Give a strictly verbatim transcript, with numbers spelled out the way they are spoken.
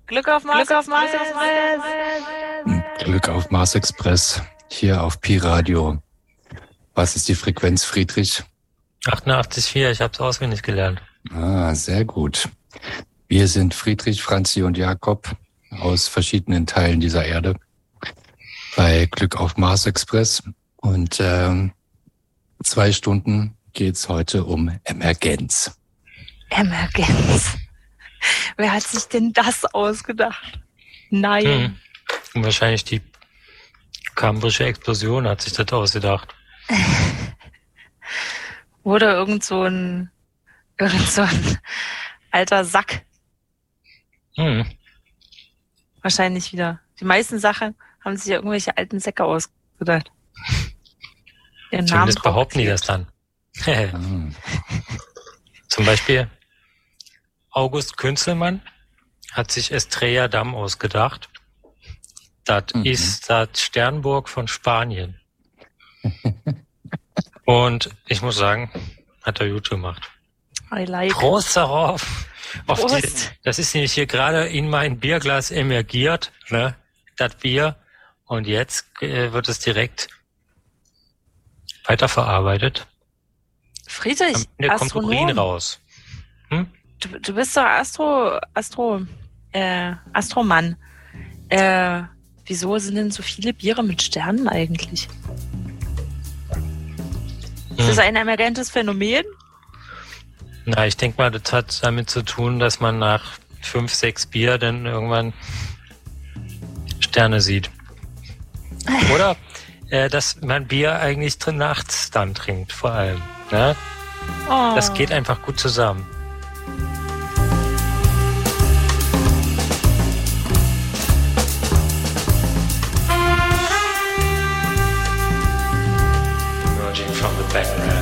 Glück auf Mars, Glück auf Mars, Glück auf Mars Express, hier auf Pi Radio. Was ist die Frequenz, Friedrich? achtundachtzig Komma vier, ich habe es auswendig gelernt. Ah, sehr gut. Wir sind Friedrich, Franzi und Jakob aus verschiedenen Teilen dieser Erde bei Glück auf Mars Express. Und ähm, zwei Stunden geht's heute um Emergenz. Emergenz. Wer hat sich denn das ausgedacht? Nein. Hm. Und wahrscheinlich die kambrische Explosion hat sich das ausgedacht. Oder irgend so ein, irgend so ein alter Sack. Hm. Wahrscheinlich wieder. Die meisten Sachen haben sich ja irgendwelche alten Säcke ausgedacht. Ihren Namen Zumindest drauf behaupten die das geklebt. dann. Zum Beispiel August Künzelmann hat sich Estrella Damm ausgedacht. Das Mhm. ist das Sternburg von Spanien. Und ich muss sagen, hat er gut gemacht. I like. Prost darauf. Auf Prost. die, das ist nämlich hier gerade in mein Bierglas emergiert, ne? Das Bier. Und jetzt äh, wird es direkt weiterverarbeitet. Friedrich, Am Ende kommt Urin Astronom. raus. Hm? Du, du bist doch Astro, Astro, äh, Astromann. Äh, wieso sind denn so viele Biere mit Sternen eigentlich? Ist das Hm. ein emergentes Phänomen? Na, ich denke mal, das hat damit zu tun, dass man nach fünf, sechs Bier dann irgendwann Sterne sieht. Oder äh, dass man Bier eigentlich drin nachts dann trinkt, vor allem. Ne? Oh. Das geht einfach gut zusammen. Emerging from the background.